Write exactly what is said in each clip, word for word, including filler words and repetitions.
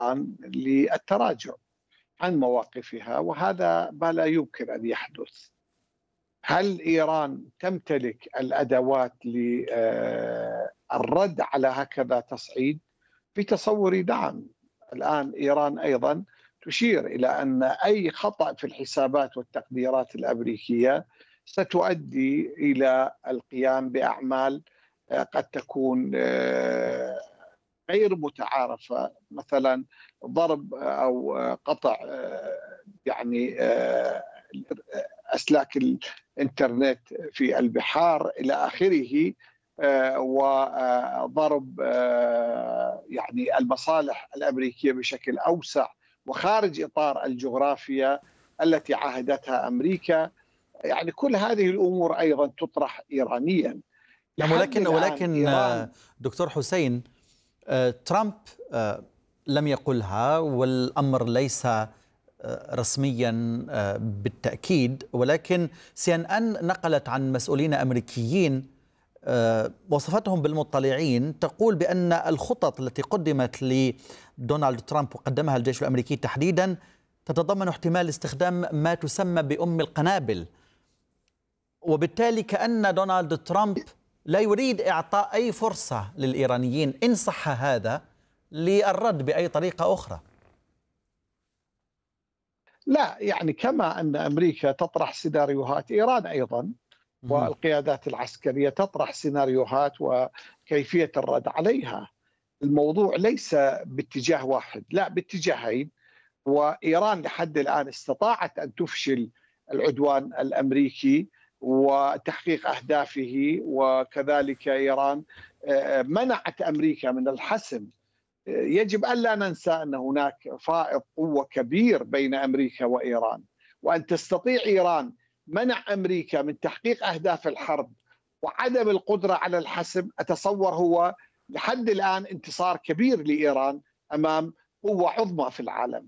للتراجع عن مواقفها، وهذا ما لا يمكن أن يحدث. هل إيران تمتلك الأدوات للرد على هكذا تصعيد؟ في تصوري نعم. الآن إيران أيضا تشير إلى أن أي خطأ في الحسابات والتقديرات الأمريكية ستؤدي إلى القيام بأعمال قد تكون غير متعارفة، مثلا ضرب أو قطع يعني أسلاك الإنترنت في البحار إلى آخره، وضرب يعني المصالح الأمريكية بشكل أوسع وخارج إطار الجغرافيا التي عاهدتها أمريكا. يعني كل هذه الأمور أيضا تطرح إيرانيا. نعم، ولكن ولكن إيران دكتور حسين، ترامب لم يقلها، والأمر ليس رسميا بالتأكيد، ولكن سي إن إن نقلت عن مسؤولين أمريكيين وصفتهم بالمطلعين تقول بأن الخطط التي قدمت لدونالد ترامب وقدمها الجيش الأمريكي تحديدا تتضمن احتمال استخدام ما تسمى بأم القنابل، وبالتالي كأن دونالد ترامب لا يريد إعطاء أي فرصة للإيرانيين إن صح هذا للرد بأي طريقة أخرى. لا، يعني كما أن أمريكا تطرح سيناريوهات، إيران أيضا والقيادات العسكرية تطرح سيناريوهات وكيفية الرد عليها. الموضوع ليس باتجاه واحد، لا باتجاهين. وإيران لحد الآن استطاعت أن تفشل العدوان الأمريكي وتحقيق أهدافه، وكذلك إيران منعت أمريكا من الحسم. يجب أن لا ننسى أن هناك فائض قوة كبير بين أمريكا وإيران، وأن تستطيع إيران منع أمريكا من تحقيق أهداف الحرب وعدم القدرة على الحسم، أتصور هو لحد الآن انتصار كبير لإيران أمام قوة عظمى في العالم.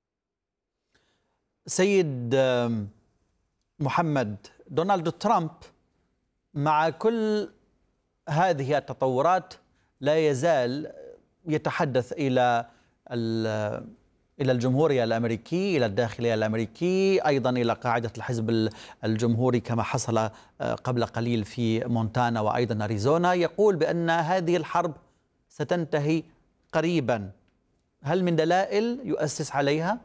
سيد محمد، دونالد ترامب مع كل هذه التطورات لا يزال يتحدث إلى إلى الجمهورية الأمريكي، إلى الداخلية الأمريكي، أيضا إلى قاعدة الحزب الجمهوري كما حصل قبل قليل في مونتانا وأيضا أريزونا. يقول بأن هذه الحرب ستنتهي قريبا. هل من دلائل يؤسس عليها؟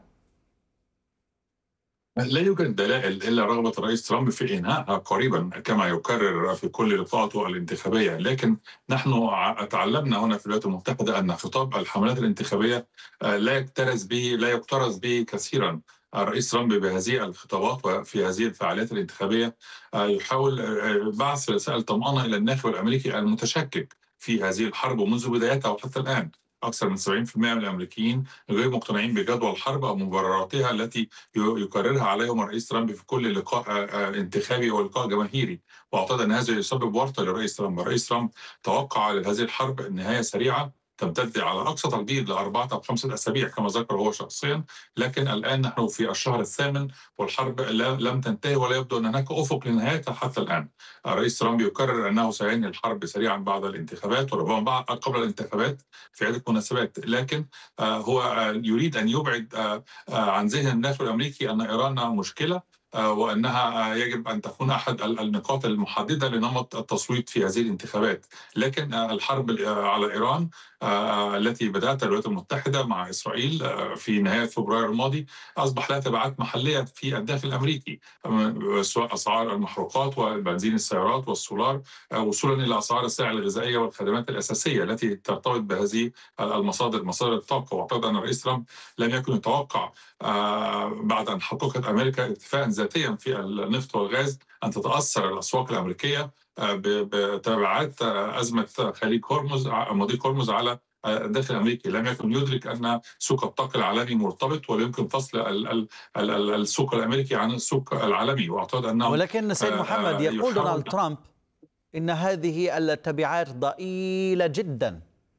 لا يوجد دلائل إلا رغبة الرئيس ترامب في إنهائها قريبا كما يكرر في كل لقاءاته الانتخابية. لكن نحن تعلمنا هنا في الولايات المتحدة أن خطاب الحملات الانتخابية لا يكترث به لا يكترث به كثيرا. الرئيس ترامب بهذه الخطابات وفي هذه الفعاليات الانتخابية يحاول بعث رسائل طمأنة إلى الناخب الأمريكي المتشكك في هذه الحرب، ومنذ بدايتها وحتى الآن أكثر من سبعين بالمئة من الأمريكيين غير مقتنعين بجدوى الحرب أو مبرراتها التي يكررها عليهم الرئيس ترامب في كل لقاء انتخابي أو لقاء جماهيري، وأعتقد أن هذا يسبب ورطة للرئيس ترامب. الرئيس ترامب توقع لهذه الحرب نهاية سريعة تمتد على أقصى تقدير لأربعة أو خمسة أسابيع كما ذكر هو شخصيا، لكن الآن نحن في الشهر الثامن والحرب لم تنتهي ولا يبدو أن هناك أفق لنهايتها حتى الآن. الرئيس ترامب يكرر أنه سينهي الحرب سريعا بعد الانتخابات وربما بعد قبل الانتخابات في عدة مناسبات، لكن هو يريد أن يبعد عن ذهن الناخب الأمريكي أن إيران مشكلة وأنها يجب أن تكون أحد النقاط المحددة لنمط التصويت في هذه الانتخابات. لكن الحرب على إيران التي بدأتها الولايات المتحدة مع إسرائيل في نهاية فبراير الماضي أصبح لها تبعات محلية في الداخل الأمريكي، سواء أسعار المحروقات والبنزين السيارات والسولار، وصولا إلى أسعار السلع الغذائية والخدمات الأساسية التي ترتبط بهذه المصادر مصادر الطاقة. وأعتقد أن الرئيس ترامب لم يكن يتوقع بعد أن حققت أمريكا اكتفاء ذاتيا في النفط والغاز أن تتأثر الأسواق الأمريكية بتبعات أزمة خليج هرمز مضيق هرمز على الداخل الأمريكي. لم يكن يدرك أن سوق الطاقة العالمي مرتبط ولا يمكن فصل السوق الأمريكي عن السوق العالمي. وأعتقد أنه ولكن سيد محمد، يقول دونالد ترامب إن هذه التبعات ضئيلة جدا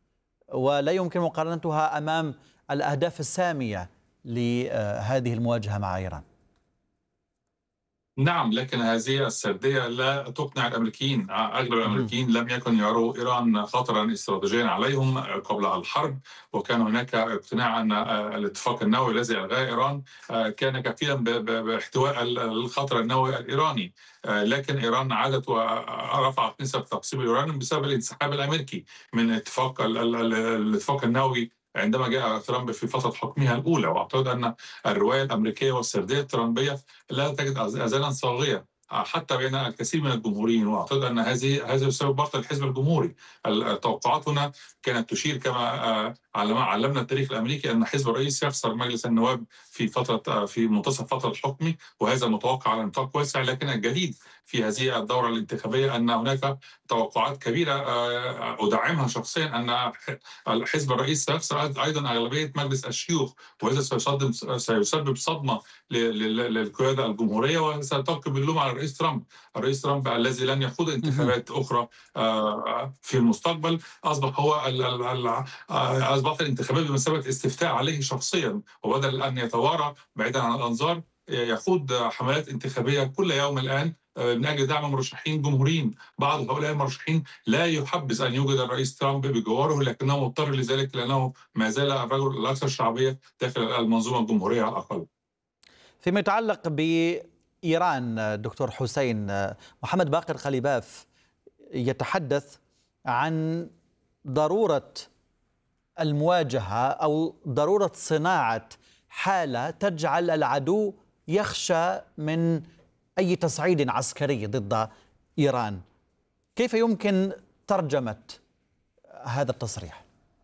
ولا يمكن مقارنتها أمام الأهداف السامية لهذه المواجهة مع إيران. نعم، لكن هذه السردية لا تقنع الأمريكيين. أغلب الأمريكيين لم يكن يروا إيران خطرا استراتيجيا عليهم قبل الحرب، وكان هناك اقتناع أن الاتفاق النووي الذي ألغاه إيران كان كفيلا باحتواء الخطر النووي الإيراني. لكن إيران عادت ورفعت نسب تقسيم اليورانيوم بسبب الانسحاب الأمريكي من اتفاق الاتفاق النووي عندما جاء ترامب في فترة حكمها الأولى. وأعتقد أن الرواية الأمريكية والسردية الترامبية لا تجد أذانا صاغية حتى بين الكثير من الجمهوريين. واعتقد ان هذه هذا يسبب ضغط الحزب الجمهوري. التوقعات هنا كانت تشير كما علمنا التاريخ الامريكي ان حزب الرئيس يخسر مجلس النواب في فتره في منتصف فتره حكمه، وهذا متوقع على نطاق واسع. لكن الجديد في هذه الدوره الانتخابيه ان هناك توقعات كبيره ادعمها شخصيا ان حزب الرئيس سيخسر ايضا اغلبيه مجلس الشيوخ، وهذا سيسبب سيسبب صدمه للقياده الجمهوريه، وستركب اللوم على الرئيس ترامب. الرئيس ترامب الذي لن يخوض انتخابات اخرى في المستقبل اصبح هو اصبحت الانتخابات بمثابه استفتاء عليه شخصيا، وبدل ان يتوارى بعيدا عن الانظار يخوض حملات انتخابيه كل يوم الان من اجل دعم مرشحين جمهوريين. بعض هؤلاء المرشحين لا يحبذ ان يوجد الرئيس ترامب بجواره، لكنه مضطر لذلك لانه ما زال الرجل الاكثر شعبيه داخل المنظومه الجمهوريه على الاقل. فيما يتعلق بإيران دكتور حسين، محمد باقر خليباف يتحدث عن ضرورة المواجهة أو ضرورة صناعة حالة تجعل العدو يخشى من أي تصعيد عسكري ضد إيران. كيف يمكن ترجمة هذا التصريح؟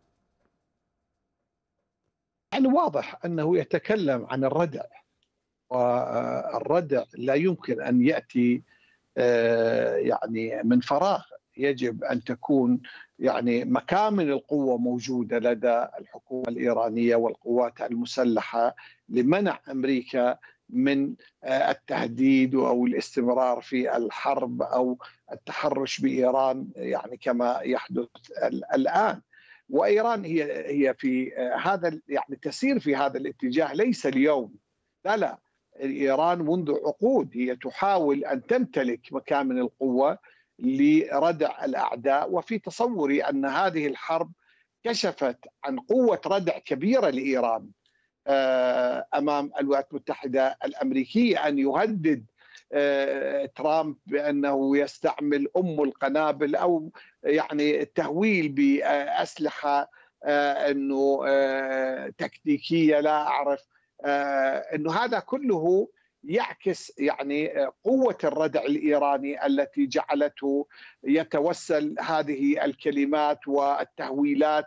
يعني واضح أنه يتكلم عن الردع، والردع لا يمكن أن يأتي يعني من فراغ. يجب أن تكون يعني مكامن القوة موجودة لدى الحكومة الإيرانية والقوات المسلحة لمنع أمريكا من التهديد أو الاستمرار في الحرب أو التحرش بإيران يعني كما يحدث الآن. وإيران هي هي في هذا يعني تسير في هذا الاتجاه ليس اليوم، لا لا، إيران منذ عقود هي تحاول أن تمتلك مكامن القوة لردع الأعداء. وفي تصوري أن هذه الحرب كشفت عن قوة ردع كبيرة لإيران أمام الولايات المتحدة الأمريكية، أن يهدد ترامب بأنه يستعمل أم القنابل أو يعني التهويل بأسلحة أنه تكتيكية لا أعرف، أنه هذا كله يعكس يعني قوة الردع الإيراني التي جعلته يتوسل هذه الكلمات والتهويلات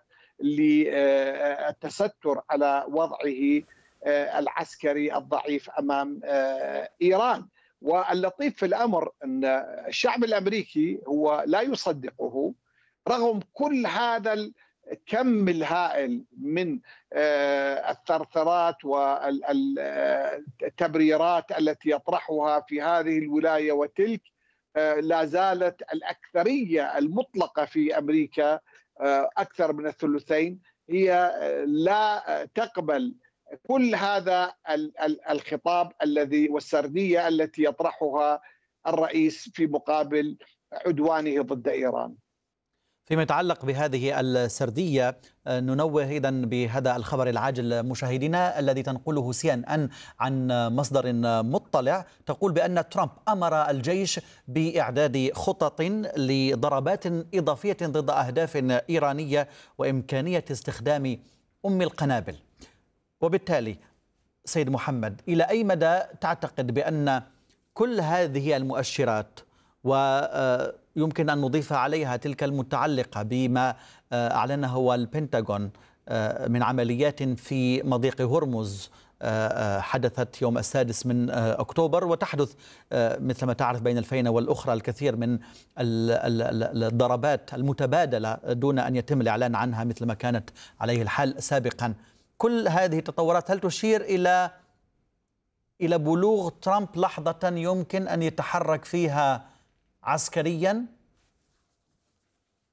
للتستر على وضعه العسكري الضعيف أمام إيران. واللطيف في الأمر أن الشعب الأمريكي هو لا يصدقه رغم كل هذا الكم الهائل من الثرثرات والتبريرات التي يطرحها في هذه الولاية وتلك. لا زالت الأكثرية المطلقة في أمريكا أكثر من الثلثين هي لا تقبل كل هذا الخطاب الذي والسردية التي يطرحها الرئيس في مقابل عدوانه ضد إيران. فيما يتعلق بهذه السردية ننوه أيضا بهذا الخبر العاجل مشاهدينا الذي تنقله سي إن إن عن مصدر مطلع تقول بأن ترامب أمر الجيش بإعداد خطط لضربات إضافية ضد أهداف إيرانية وإمكانية استخدام أم القنابل. وبالتالي سيد محمد، إلى أي مدى تعتقد بأن كل هذه المؤشرات ويمكن أن نضيف عليها تلك المتعلقة بما أعلنه البنتاغون من عمليات في مضيق هرمز حدثت يوم السادس من أكتوبر، وتحدث مثل ما تعرف بين الفينة والأخرى الكثير من الضربات المتبادلة دون أن يتم الإعلان عنها مثل ما كانت عليه الحال سابقا. كل هذه التطورات هل تشير إلى إلى بلوغ ترامب لحظة يمكن أن يتحرك فيها عسكريا؟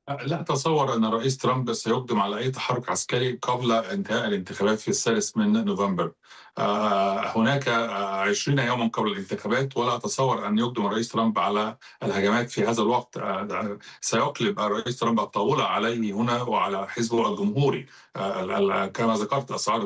لا أتصور أن الرئيس ترامب سيقدم على أي تحرك عسكري قبل انتهاء الانتخابات في الثالث من نوفمبر. آه، هناك عشرين يوما قبل الانتخابات، ولا أتصور أن يقدم الرئيس ترامب على الهجمات في هذا الوقت. آه، سيقلب الرئيس ترامب الطاولة عليه هنا وعلى حزبه الجمهوري. آه، كما ذكرت، أسعار